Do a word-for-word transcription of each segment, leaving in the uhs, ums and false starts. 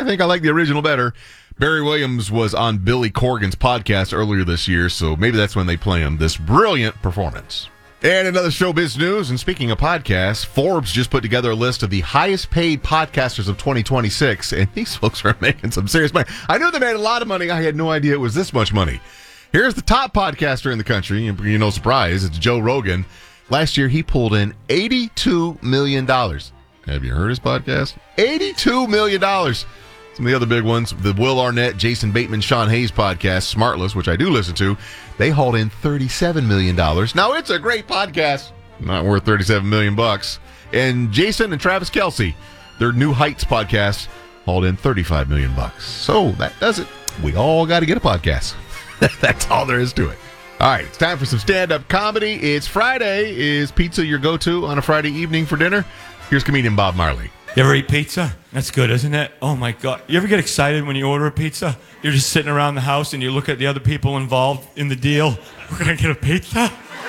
think I like the original better. Barry Williams was on Billy Corgan's podcast earlier this year, so maybe that's when they play him. This brilliant performance. And another showbiz news, and speaking of podcasts, Forbes just put together a list of the highest paid podcasters of twenty twenty-six, and these folks are making some serious money. I knew they made a lot of money. I had no idea it was this much money. Here's the top podcaster in the country, and you no surprise, it's Joe Rogan. Last year, he pulled in eighty-two million dollars. Have you heard his podcast? eighty-two million dollars. Some of the other big ones, the Will Arnett, Jason Bateman, Sean Hayes podcast, Smartless, which I do listen to, they hauled in thirty-seven million dollars. Now, it's a great podcast. Not worth thirty-seven million bucks. And Jason and Travis Kelce, their New Heights podcast, hauled in thirty-five million bucks. So that does it. We all got to get a podcast. That's all there is to it. All right, it's time for some stand-up comedy. It's Friday. Is pizza your go-to on a Friday evening for dinner? Here's comedian Bob Marley. You ever eat pizza? That's good, isn't it? Oh, my God. You ever get excited when you order a pizza? You're just sitting around the house and you look at the other people involved in the deal. We're going to get a pizza?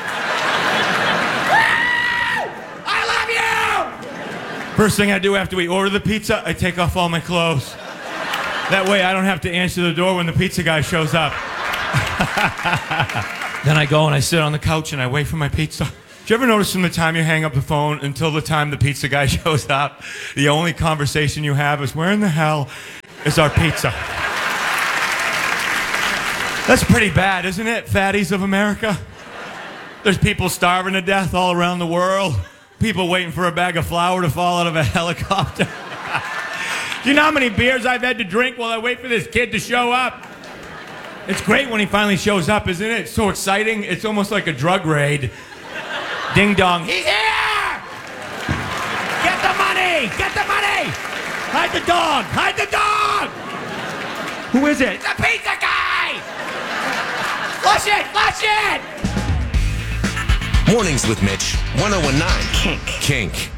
I love you! First thing I do after we order the pizza, I take off all my clothes. That way I don't have to answer the door when the pizza guy shows up. Then I go and I sit on the couch and I wait for my pizza. Do you ever notice from the time you hang up the phone until the time the pizza guy shows up, the only conversation you have is, where in the hell is our pizza? That's pretty bad, isn't it, fatties of America? There's people starving to death all around the world. People waiting for a bag of flour to fall out of a helicopter. Do you know how many beers I've had to drink while I wait for this kid to show up? It's great when he finally shows up, isn't it? It's so exciting. It's almost like a drug raid. Ding dong, he's here! Get the money! Get the money! Hide the dog! Hide the dog! Who is it? It's the pizza guy! Flush it! Flush it! Mornings with Mitch, one oh one nine Kink. Kink.